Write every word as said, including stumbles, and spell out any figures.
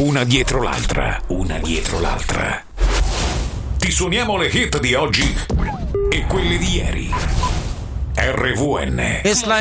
una dietro l'altra, una dietro l'altra. Ti suoniamo le hit di oggi e quelle di ieri. R V N. It's like